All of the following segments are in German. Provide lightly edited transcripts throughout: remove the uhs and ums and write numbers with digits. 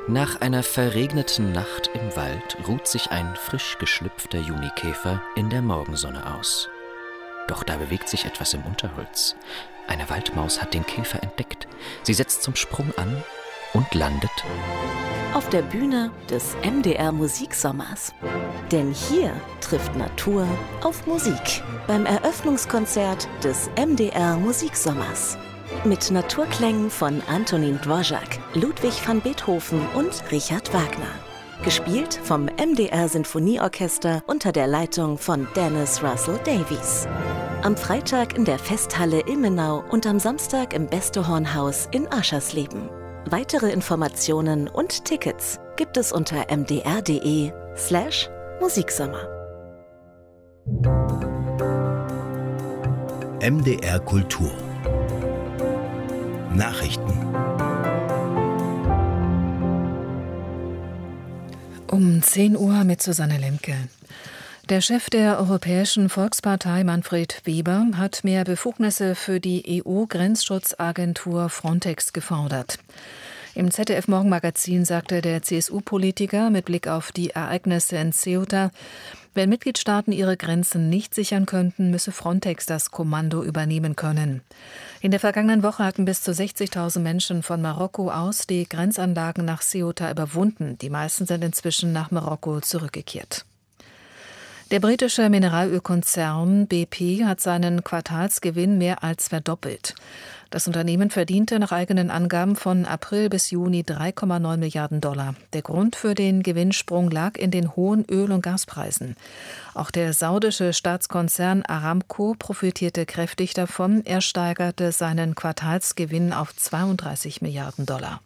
Nach einer verregneten Nacht im Wald ruht sich ein frisch geschlüpfter Junikäfer in der Morgensonne aus. Doch da bewegt sich etwas im Unterholz. Eine Waldmaus hat den Käfer entdeckt. Sie setzt zum Sprung an und landet auf der Bühne des MDR Musiksommers. Denn hier trifft Natur auf Musik beim Eröffnungskonzert des MDR Musiksommers. Mit Naturklängen von Antonín Dvořák, Ludwig van Beethoven und Richard Wagner. Gespielt vom MDR Sinfonieorchester unter der Leitung von Dennis Russell Davies. Am Freitag in der Festhalle Ilmenau und am Samstag im Beste-Horn-Haus in Aschersleben. Weitere Informationen und Tickets gibt es unter mdr.de/Musiksommer. MDR Kultur Nachrichten. Um 10 Uhr mit Susanne Lemke. Der Chef der Europäischen Volkspartei, Manfred Weber, hat mehr Befugnisse für die EU-Grenzschutzagentur Frontex gefordert. Im ZDF-Morgenmagazin sagte der CSU-Politiker mit Blick auf die Ereignisse in Ceuta, wenn Mitgliedstaaten ihre Grenzen nicht sichern könnten, müsse Frontex das Kommando übernehmen können. In der vergangenen Woche hatten bis zu 60.000 Menschen von Marokko aus die Grenzanlagen nach Ceuta überwunden. Die meisten sind inzwischen nach Marokko zurückgekehrt. Der britische Mineralölkonzern BP hat seinen Quartalsgewinn mehr als verdoppelt. Das Unternehmen verdiente nach eigenen Angaben von April bis Juni 3,9 Milliarden $. Der Grund für den Gewinnsprung lag in den hohen Öl- und Gaspreisen. Auch der saudische Staatskonzern Aramco profitierte kräftig davon. Er steigerte seinen Quartalsgewinn auf 32 Milliarden $.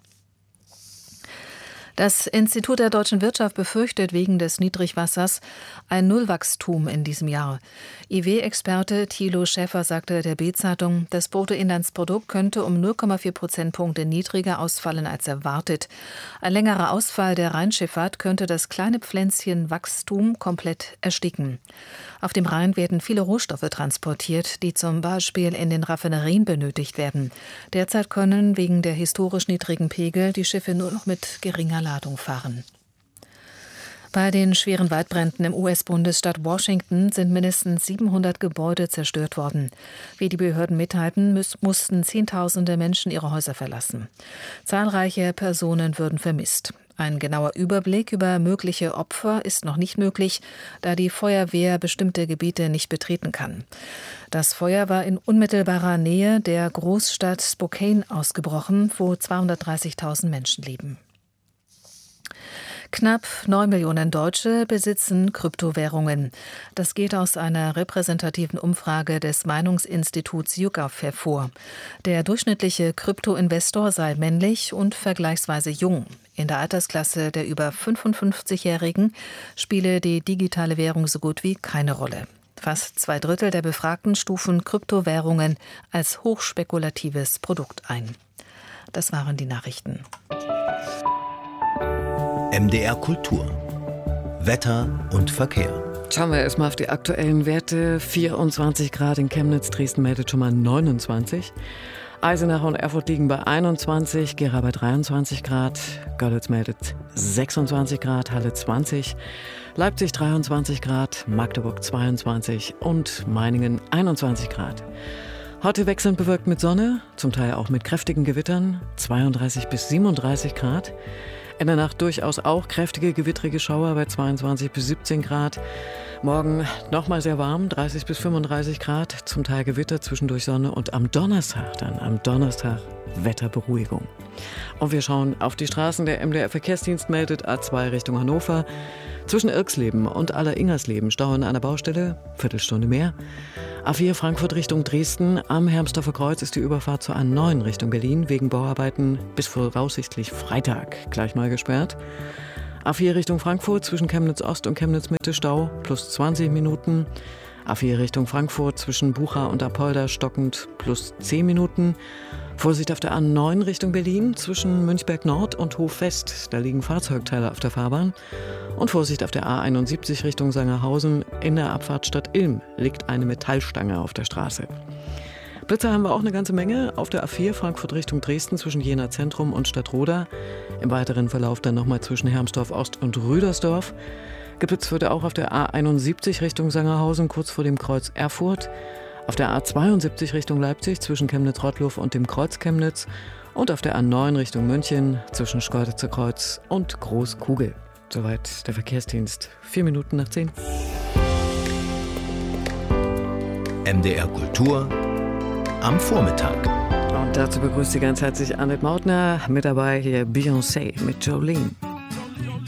Das Institut der deutschen Wirtschaft befürchtet wegen des Niedrigwassers ein Nullwachstum in diesem Jahr. IW-Experte Thilo Schäfer sagte der Bild-Zeitung, das Bruttoinlandsprodukt könnte um 0,4 Prozentpunkte niedriger ausfallen als erwartet. Ein längerer Ausfall der Rheinschifffahrt könnte das kleine Pflänzchen Wachstum komplett ersticken. Auf dem Rhein werden viele Rohstoffe transportiert, die zum Beispiel in den Raffinerien benötigt werden. Derzeit können wegen der historisch niedrigen Pegel die Schiffe nur noch mit geringer Ladung fahren. Bei den schweren Waldbränden im US-Bundesstaat Washington sind mindestens 700 Gebäude zerstört worden. Wie die Behörden mitteilten, mussten Zehntausende Menschen ihre Häuser verlassen. Zahlreiche Personen würden vermisst. Ein genauer Überblick über mögliche Opfer ist noch nicht möglich, da die Feuerwehr bestimmte Gebiete nicht betreten kann. Das Feuer war in unmittelbarer Nähe der Großstadt Spokane ausgebrochen, wo 230.000 Menschen leben. Knapp 9 Millionen Deutsche besitzen Kryptowährungen. Das geht aus einer repräsentativen Umfrage des Meinungsinstituts YouGov hervor. Der durchschnittliche Kryptoinvestor sei männlich und vergleichsweise jung. In der Altersklasse der über 55-Jährigen spiele die digitale Währung so gut wie keine Rolle. Fast 2/3 der Befragten stufen Kryptowährungen als hochspekulatives Produkt ein. Das waren die Nachrichten. MDR Kultur. Wetter und Verkehr. Schauen wir erstmal auf die aktuellen Werte. 24 Grad in Chemnitz, Dresden meldet schon mal 29. Eisenach und Erfurt liegen bei 21, Gera bei 23 Grad, Görlitz meldet 26 Grad, Halle 20, Leipzig 23 Grad, Magdeburg 22 und Meiningen 21 Grad. Heute wechselnd bewölkt mit Sonne, zum Teil auch mit kräftigen Gewittern, 32 bis 37 Grad. In der Nacht durchaus auch kräftige gewittrige Schauer bei 22 bis 17 Grad. Morgen nochmal sehr warm, 30 bis 35 Grad, zum Teil Gewitter, zwischendurch Sonne und am Donnerstag Wetterberuhigung. Und wir schauen auf die Straßen. Der MDR-Verkehrsdienst meldet A2 Richtung Hannover. Zwischen Irxleben und Aller-Ingersleben Stau an einer Baustelle, Viertelstunde mehr. A4 Frankfurt Richtung Dresden. Am Hermsdorfer Kreuz ist die Überfahrt zur A9 Richtung Berlin wegen Bauarbeiten bis voraussichtlich Freitag gleich mal gesperrt. A4 Richtung Frankfurt zwischen Chemnitz Ost und Chemnitz Mitte Stau plus 20 Minuten. A4 Richtung Frankfurt zwischen Bucha und Apolda stockend plus 10 Minuten. Vorsicht auf der A9 Richtung Berlin zwischen Münchberg Nord und Hof West. Da liegen Fahrzeugteile auf der Fahrbahn. Und Vorsicht auf der A71 Richtung Sangerhausen. In der Abfahrtstadt Ilm liegt eine Metallstange auf der Straße. Blitzer haben wir auch eine ganze Menge. Auf der A4 Frankfurt Richtung Dresden zwischen Jena Zentrum und Stadtroda. Im weiteren Verlauf dann nochmal zwischen Hermsdorf Ost und Rüdersdorf. Geblitzt wurde auch auf der A71 Richtung Sangerhausen kurz vor dem Kreuz Erfurt. Auf der A72 Richtung Leipzig zwischen Chemnitz-Rottluff und dem Kreuz Chemnitz. Und auf der A9 Richtung München zwischen Schkeuditzer Kreuz und Großkugel. Soweit der Verkehrsdienst. 4 Minuten nach 10. MDR Kultur am Vormittag. Und dazu begrüßt Sie ganz herzlich Annette Mautner. Mit dabei hier Beyoncé mit Jolene.